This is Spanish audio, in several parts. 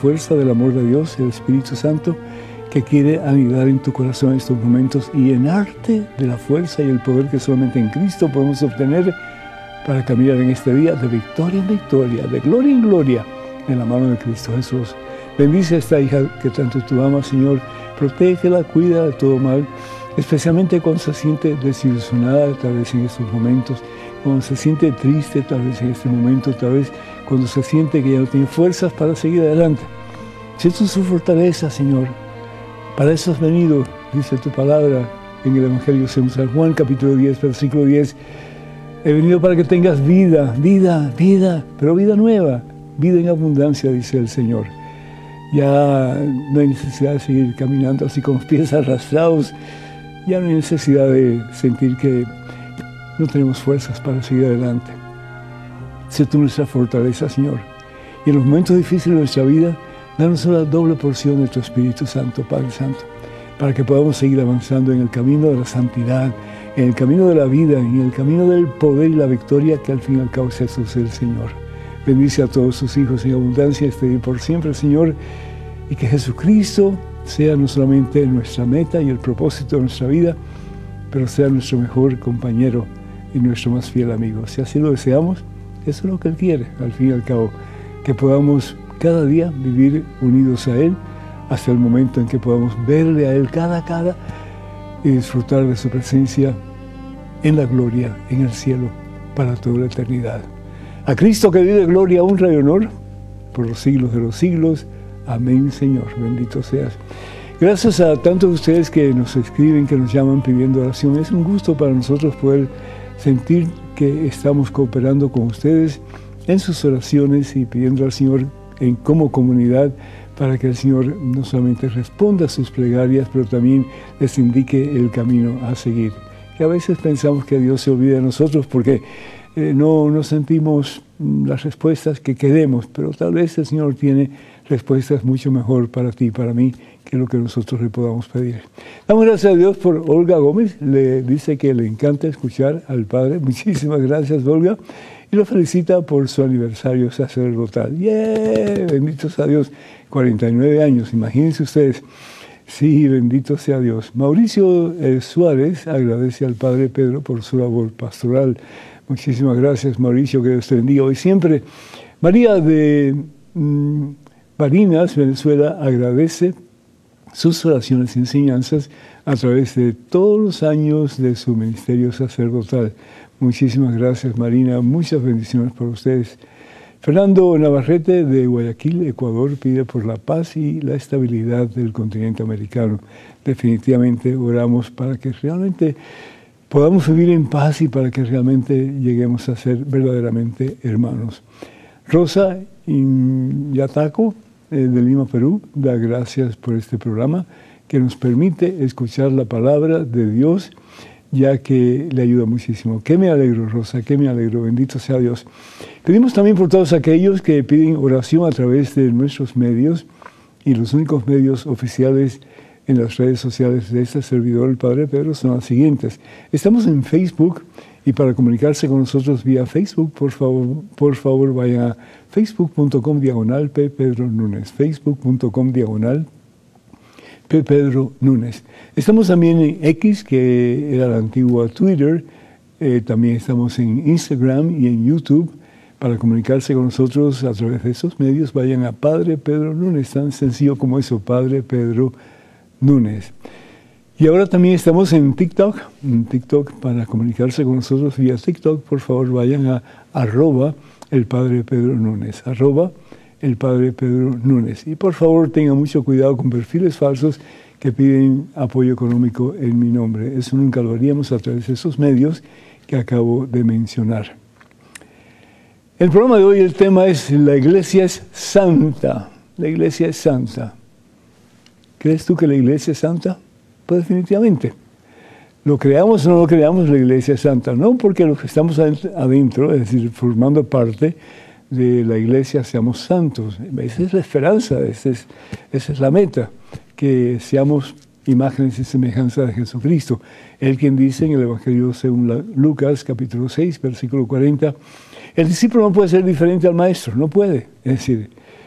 fuerza del amor de Dios, el Espíritu Santo, que quiere anidar en tu corazón en estos momentos y llenarte de la fuerza y el poder que solamente en Cristo podemos obtener para caminar en este día de victoria en victoria, de gloria en gloria, en la mano de Cristo Jesús. Bendice a esta hija que tanto tú amas, Señor. Protégela, cuida de todo mal, especialmente cuando se siente desilusionada, tal vez en estos momentos, cuando se siente triste, tal vez en este momento, tal vez cuando se siente que ya no tiene fuerzas para seguir adelante. Si tú es su fortaleza, Señor. Para eso has venido, dice tu palabra en el Evangelio según San Juan, capítulo 10, versículo 10. He venido para que tengas vida, pero vida nueva, vida en abundancia, dice el Señor. Ya no hay necesidad de seguir caminando así con los pies arrastrados. Ya no hay necesidad de sentir que no tenemos fuerzas para seguir adelante. Sé tú nuestra fortaleza, Señor. Y en los momentos difíciles de nuestra vida, danos una doble porción de tu Espíritu Santo, Padre Santo, para que podamos seguir avanzando en el camino de la santidad, en el camino de la vida, en el camino del poder y la victoria, que al fin y al cabo es Jesús el Señor. Bendice a todos sus hijos en abundancia, este día y por siempre, Señor, y que Jesucristo sea no solamente nuestra meta y el propósito de nuestra vida, pero sea nuestro mejor compañero y nuestro más fiel amigo. Si así lo deseamos, eso es lo que Él quiere, al fin y al cabo, que podamos cada día vivir unidos a Él hasta el momento en que podamos verle a Él cara a cara y disfrutar de su presencia en la gloria, en el cielo, para toda la eternidad. A Cristo que vive gloria, honra y honor por los siglos de los siglos. Amén, Señor. Bendito seas. Gracias a tantos de ustedes que nos escriben, que nos llaman pidiendo oración. Es un gusto para nosotros poder sentir que estamos cooperando con ustedes en sus oraciones y pidiendo al Señor como comunidad para que el Señor no solamente responda a sus plegarias, pero también les indique el camino a seguir. Que a veces pensamos que Dios se olvida de nosotros porque no sentimos las respuestas que queremos, pero tal vez el Señor tiene respuestas mucho mejor para ti y para mí que lo que nosotros le podamos pedir. Damos gracias a Dios por Olga Gómez. Le dice que le encanta escuchar al Padre. Muchísimas gracias, Olga. Y lo felicita por su aniversario sacerdotal. ¡Yeah! Bendito sea Dios. 49 años, imagínense ustedes. Sí, bendito sea Dios. Mauricio Suárez agradece al Padre Pedro por su labor pastoral. Muchísimas gracias, Mauricio, que Dios te bendiga hoy siempre. María de Barinas, Venezuela, agradece sus oraciones y enseñanzas a través de todos los años de su ministerio sacerdotal. Muchísimas gracias, Marina. Muchas bendiciones para ustedes. Fernando Navarrete, de Guayaquil, Ecuador, pide por la paz y la estabilidad del continente americano. Definitivamente oramos para que realmente podamos vivir en paz y para que realmente lleguemos a ser verdaderamente hermanos. Rosa Yataco, de Lima, Perú, da gracias por este programa que nos permite escuchar la palabra de Dios, ya que le ayuda muchísimo. Que me alegro, Rosa, que me alegro. Bendito sea Dios. Pedimos también por todos aquellos que piden oración a través de nuestros medios, y los únicos medios oficiales en las redes sociales de este servidor, el Padre Pedro, son las siguientes. Estamos en Facebook, y para comunicarse con nosotros vía Facebook, por favor vayan a facebook.com/ppedronúñez, facebook.com/ppedronúñez. Estamos también en X, que era la antigua Twitter. También estamos en Instagram y en YouTube. Para comunicarse con nosotros a través de esos medios, vayan a Padre Pedro Núñez, tan sencillo como eso, Padre Pedro Núñez. Y ahora también estamos en TikTok. Para comunicarse con nosotros vía TikTok, por favor vayan a @elpadrepedronúñez, @elpadrepedronúñez. Y por favor tengan mucho cuidado con perfiles falsos que piden apoyo económico en mi nombre. Eso nunca lo haríamos a través de esos medios que acabo de mencionar. El programa de hoy, el tema es la iglesia es santa. La iglesia es santa. ¿Crees tú que la iglesia es santa? Pues definitivamente. Lo creamos o no lo creamos, la iglesia es santa. No porque los que estamos adentro, es decir, formando parte de la iglesia, seamos santos. Esa es la esperanza, esa es la meta, que seamos imágenes y semejanza de Jesucristo. Él quien dice en el Evangelio según Lucas, capítulo 6, versículo 40, el discípulo no puede ser diferente al maestro, no puede. Es decir,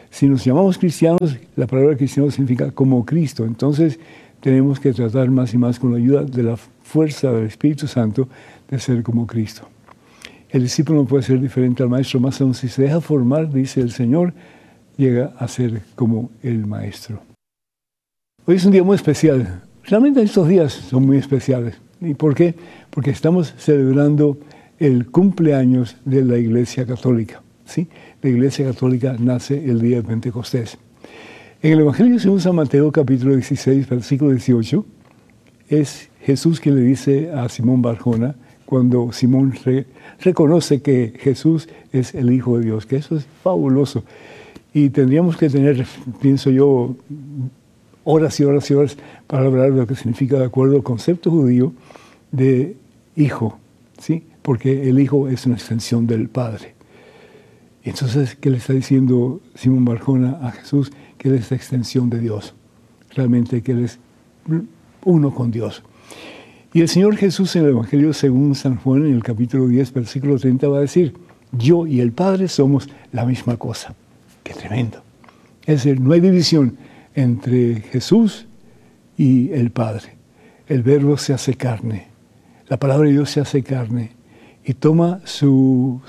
Si nos llamamos cristianos, la palabra cristiano significa como Cristo. Entonces tenemos que tratar más y más con la ayuda de la fuerza del Espíritu Santo de ser como Cristo. El discípulo no puede ser diferente al maestro, más aún si se deja formar, dice el Señor, llega a ser como el maestro. Hoy es un día muy especial. Realmente estos días son muy especiales. ¿Y por qué? Porque estamos celebrando el cumpleaños de la Iglesia Católica. ¿Sí? La Iglesia Católica nace el día de Pentecostés. En el Evangelio según San Mateo, capítulo 16, versículo 18, es Jesús quien le dice a Simón Barjona, cuando Simón reconoce que Jesús es el Hijo de Dios, que eso es fabuloso. Y tendríamos que tener, pienso yo, horas y horas y horas para hablar de lo que significa, de acuerdo al concepto judío, de hijo, ¿sí? Porque el Hijo es una extensión del Padre. Entonces, ¿qué le está diciendo Simón Barjona a Jesús? Que Él es la extensión de Dios. Realmente que Él es uno con Dios. Y el Señor Jesús en el Evangelio según San Juan, en el capítulo 10, versículo 30, va a decir, yo y el Padre somos la misma cosa. ¡Qué tremendo! Es decir, no hay división entre Jesús y el Padre. El Verbo se hace carne. La palabra de Dios se hace carne y toma su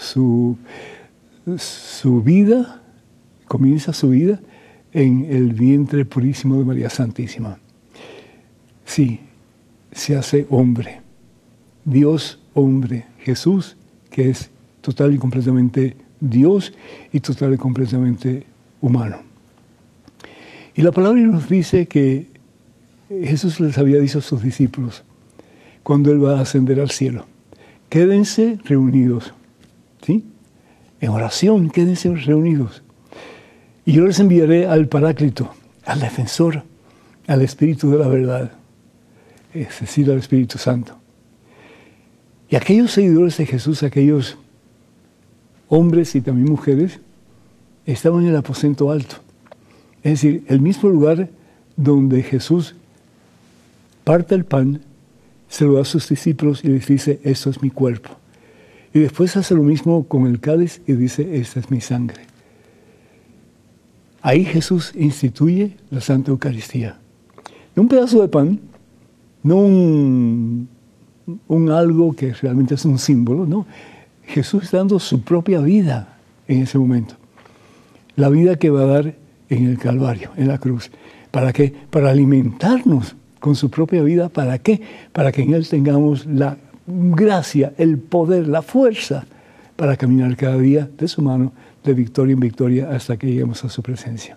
vida, comienza su vida en el vientre purísimo de María Santísima. Sí, se hace hombre. Dios hombre. Jesús, que es total y completamente Dios y total y completamente humano. Y la palabra nos dice que Jesús les había dicho a sus discípulos, cuando Él va a ascender al cielo, quédense reunidos, ¿sí? En oración, quédense reunidos. Y yo les enviaré al Paráclito, al Defensor, al Espíritu de la verdad, es decir, al Espíritu Santo. Y aquellos seguidores de Jesús, aquellos hombres y también mujeres, estaban en el aposento alto. Es decir, el mismo lugar donde Jesús parte el pan, se lo da a sus discípulos y les dice, esto es mi cuerpo. Y después hace lo mismo con el cáliz y dice, esta es mi sangre. Ahí Jesús instituye la Santa Eucaristía. No un pedazo de pan, no un algo que realmente es un símbolo, no. Jesús dando su propia vida en ese momento. La vida que va a dar en el Calvario, en la cruz. ¿Para qué? Para alimentarnos con su propia vida. ¿Para qué? Para que en Él tengamos la gracia, el poder, la fuerza para caminar cada día de su mano, de victoria en victoria, hasta que lleguemos a su presencia.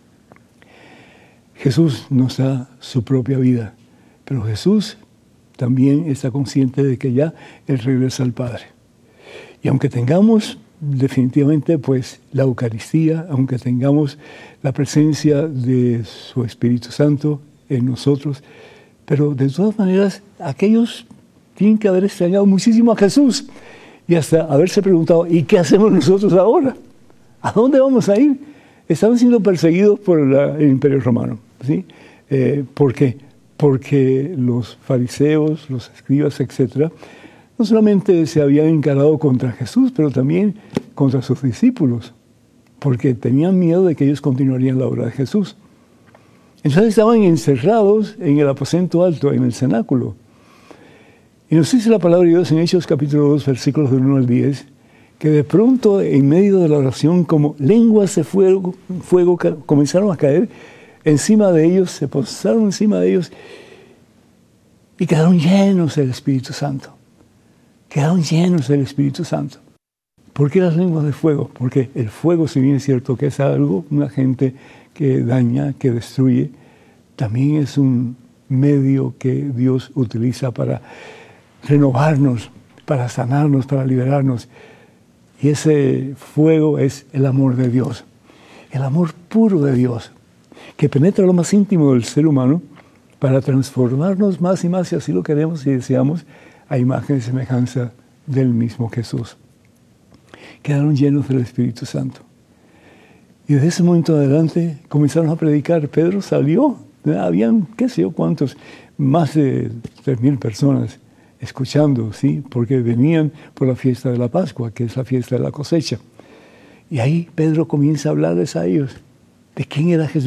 Jesús nos da su propia vida, pero Jesús también está consciente de que ya Él regresa al Padre. Y aunque tengamos definitivamente pues la Eucaristía, aunque tengamos la presencia de su Espíritu Santo en nosotros, pero de todas maneras aquellos tienen que haber extrañado muchísimo a Jesús y hasta haberse preguntado, ¿y qué hacemos nosotros ahora? ¿A dónde vamos a ir? Estaban siendo perseguidos por el Imperio Romano, ¿sí? ¿Por qué? Porque los fariseos, los escribas, etcétera, no solamente se habían encarado contra Jesús, pero también contra sus discípulos, porque tenían miedo de que ellos continuarían la obra de Jesús. Entonces estaban encerrados en el aposento alto, en el cenáculo. Y nos dice la palabra de Dios en Hechos capítulo 2, versículos del 1 al 10, que de pronto, en medio de la oración, como lenguas de fuego comenzaron a caer encima de ellos, se posaron encima de ellos y quedaron llenos del Espíritu Santo. Quedaron llenos del Espíritu Santo. ¿Por qué las lenguas de fuego? Porque el fuego, si bien es cierto que es algo, un agente que daña, que destruye, también es un medio que Dios utiliza para renovarnos, para sanarnos, para liberarnos. Y ese fuego es el amor de Dios, el amor puro de Dios, que penetra lo más íntimo del ser humano para transformarnos más y más, si así lo queremos y deseamos, a imagen y semejanza del mismo Jesús. Quedaron llenos del Espíritu Santo. Y desde ese momento adelante comenzaron a predicar. Pedro salió, habían qué sé yo cuántos, más de 3,000 personas escuchando, ¿sí? Porque venían por la fiesta de la Pascua, que es la fiesta de la cosecha. Y ahí Pedro comienza a hablarles a ellos. de quién era Jesús.